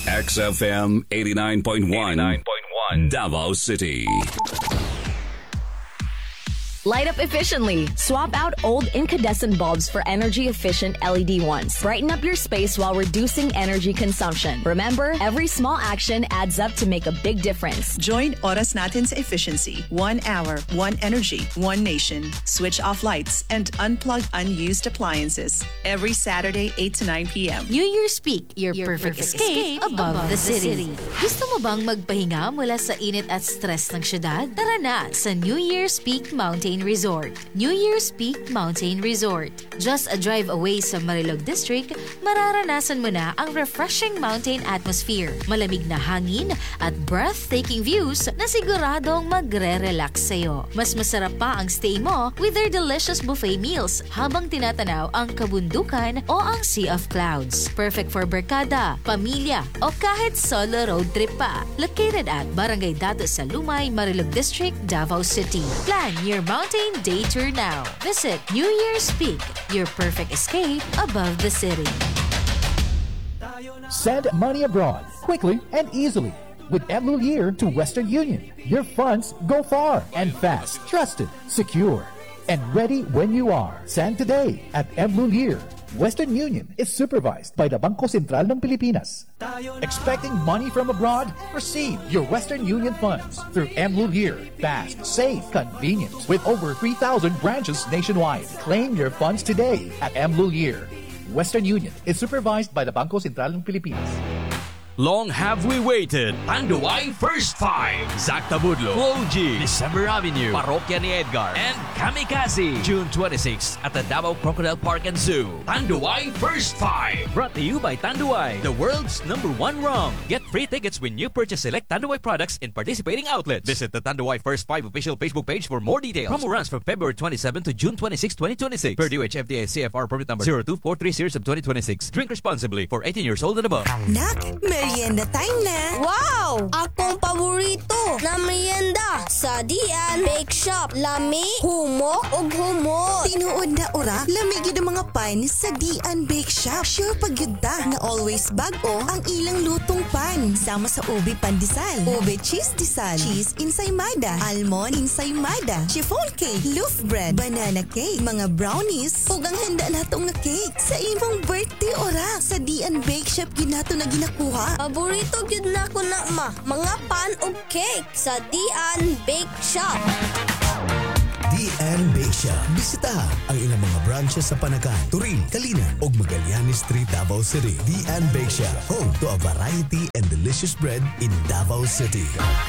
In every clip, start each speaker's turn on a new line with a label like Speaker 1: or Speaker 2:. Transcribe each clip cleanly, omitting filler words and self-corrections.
Speaker 1: XFM 89.1 Davao City.
Speaker 2: Light up efficiently. Swap out old incandescent bulbs for energy-efficient LED ones. Brighten up your space while reducing energy consumption. Remember, every small action adds up to make a big difference.
Speaker 3: Join Oras Natin sa efficiency. 1 hour, 1 energy, 1 nation. Switch off lights and unplug unused appliances. Every Saturday, 8 to 9 p.m.
Speaker 4: New Year's Peak, your perfect escape above the city. Gusto mo bang magpahinga mula sa init at stress ng syudad? Tara na sa New Year's Peak Mountain Resort. New Year's Peak Mountain Resort. Just a drive away sa Marilog District, mararanasan mo na ang refreshing mountain atmosphere, malamig na hangin at breathtaking views na siguradong magre-relax sa'yo. Mas masarap pa ang stay mo with their delicious buffet meals habang tinatanaw ang kabundukan o ang sea of clouds. Perfect for barkada, pamilya o kahit solo road trip pa. Located at Barangay Dato sa Lumay, Marilog District, Davao City. Plan your mountain day tour now. Visit New Year's Peak, your perfect escape above the city.
Speaker 5: Send money abroad quickly and easily with Mlulir to Western Union. Your funds go far and fast, trusted, secure, and ready when you are. Send today at Mlulir. Western Union is supervised by the Bangko Sentral ng Pilipinas. Expecting money from abroad? Receive your Western Union funds through Mlulir. Fast, safe, convenient. With over 3,000 branches nationwide. Claim your funds today at Mlulir. Western Union is supervised by the Bangko Sentral ng Pilipinas.
Speaker 6: Long have we waited. Tanduay First Five. Zac Tabudlo, Floji, December Avenue, Parokya ni Edgar, and Kamikaze. June 26 at the Davao Crocodile Park and Zoo. Tanduay First Five. Brought to you by Tanduay, the world's #1 rum. Get free tickets when you purchase select Tanduay products in participating outlets. Visit the Tanduay First Five official Facebook page for more details. Promo runs from February 27 to June 26, 2026. Per DOH FDA CFR permit number 0243 series of 2026. Drink responsibly for 18 years old and above.
Speaker 7: Nak, merienda time na.
Speaker 8: Wow! Akong paborito na merienda sa Dian Bake Shop. Lami, humok, ug humot.
Speaker 7: Tinuod na ora, lamigi ng mga pan sa Dian Bake Shop. Sure pagyuda na always bago ang ilang lutong pan. Sama sa ube pandesal, ube cheese disal, cheese ensaymada, almond ensaymada, chiffon cake, loaf bread, banana cake, mga brownies, ug ang handa natong nga cake sa imong birthday ora. Sa Dian Bake Shop ginato na ginakuha.
Speaker 8: Paborito gyud na ko na mga pan ug cake sa Dian Bake Shop.
Speaker 9: Dian Bake Shop. Bisita ang ilang mga branches sa Panakan, Turin, Kalinan ug Magallanes Street, Davao City. Dian Bake Shop, home to a variety and delicious bread in Davao City.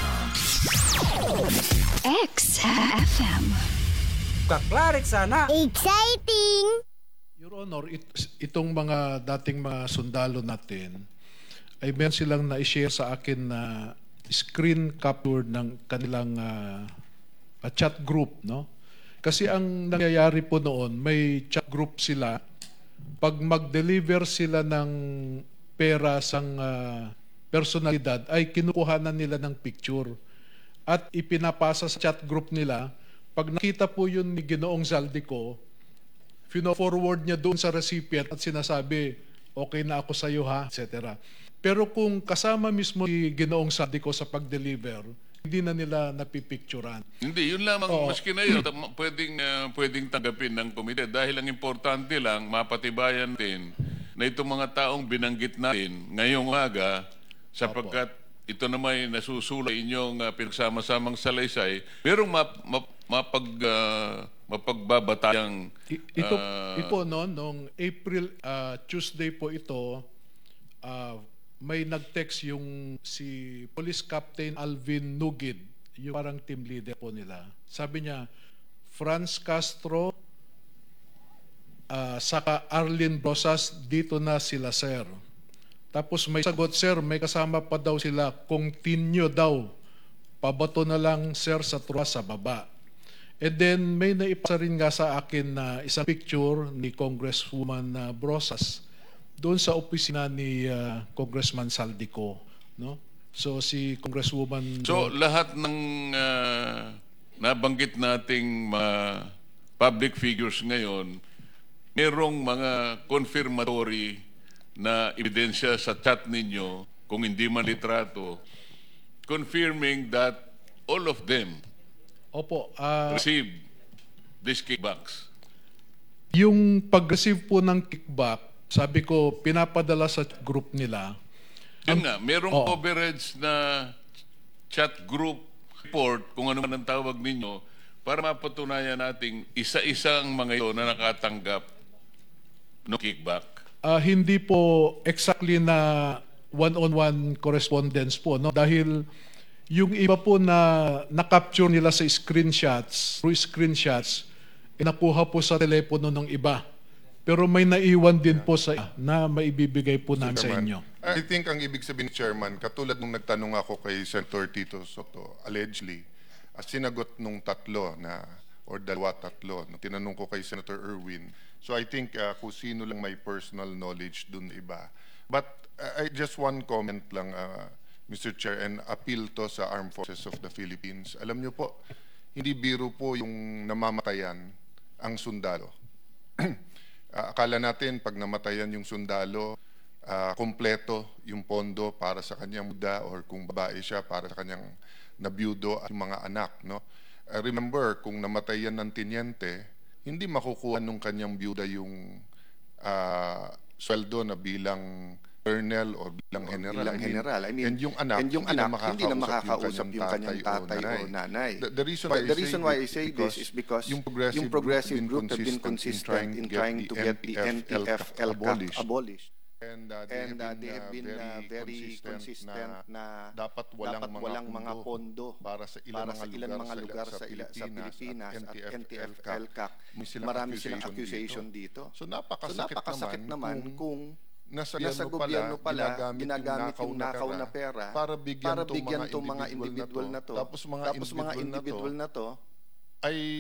Speaker 10: XFM.
Speaker 11: Kaklarik sana.
Speaker 8: Exciting!
Speaker 12: Your Honor, itong mga dating mga sundalo natin ay meron silang na-share sa akin na screen capture ng kanilang chat group, no? Kasi ang nangyayari po noon, may chat group sila. Pag mag-deliver sila ng pera sa personalidad, ay kinukuhanan nila ng picture at ipinapasa sa chat group nila. Pag nakita po yun ni Ginoong Zaldico, fino-forward niya doon sa recipient at sinasabi, okay na ako sa iyo ha, etc. Pero kung kasama mismo si Ginoong Zaldico sa pag-deliver, hindi na nila napipicturan.
Speaker 13: Hindi, yun lamang, maski na yun, pwedeng tanggapin ng komite. Dahil ang importante lang, mapatibayan din na itong mga taong binanggit natin ngayong umaga, sapagkat ito naman nasusulay inyong pinagsama-samang salaysay, merong mapagbabatayang...
Speaker 12: Ito no, noong April, Tuesday po ito, may nag-text yung si Police Captain Alvin Nugid, yung parang team leader po nila. Sabi niya, Franz Castro, saka Arlene Rosas, dito na sila, sir. Tapos may sagot, sir, may kasama pa daw sila, continue daw. Pabato na lang, sir, sa truwa sa baba. And then may naipasa rin nga sa akin na isang picture ni Congresswoman Brosas doon sa opisina ni Congressman Saldico, no? So si Congresswoman...
Speaker 13: So lahat ng nabanggit nating public figures ngayon, merong mga confirmatory na ebidensya sa chat ninyo kung hindi man litrato, confirming that all of them
Speaker 12: Opo,
Speaker 13: received these kickbacks.
Speaker 12: yung pag-receive po ng kickback, sabi ko, pinapadala sa group nila.
Speaker 13: Yun nga, merong coverage na chat group report, kung ano man ang tawag ninyo, para mapatunayan nating isa-isang mga ito na nakatanggap ng kickback.
Speaker 12: Hindi po exactly na one-on-one correspondence po, no? Dahil yung iba po na na-capture nila sa screenshots, through screenshots, inakuha po sa telepono ng iba. Pero may naiwan din po sa na maibibigay po namin sa inyo.
Speaker 14: I think ang ibig sabihin, Chairman, katulad nung nagtanong ako kay Senator Tito Soto, allegedly, sinagot nung tatlo na, or tatlo, nung tinanong ko kay Senator Erwin. So I think kung sino lang may personal knowledge dun iba. But I just one comment lang, Mr. Chair, and appeal to sa Armed Forces of the Philippines. Alam niyo po, hindi biro po yung namamatayan ang sundalo. Akala natin pag namatayan yung sundalo, kompleto yung pondo para sa kanyang muda or kung babae siya para sa kanyang nabiyudo at mga anak. No? Remember, kung namatayan ng tiniente, hindi makukuha nung kanyang biyuda yung sweldo na bilang colonel o bilang general.
Speaker 15: I mean,
Speaker 14: and yung anak hindi na makakausap yung kanyang tatay o nanay. The reason why I say this is because yung progressive group have been consistent in trying to get the NTF-ELCAC abolished. And they have been very consistent na dapat walang mga pondo para sa ilang mga lugar sa Pilipinas at NTF-ELCAC. Marami silang accusation dito. So napakasakit naman kung nasa gobyerno pala ginagamit yung nakaw na pera para bigyan tong mga individual na to. Tapos mga individual na to ay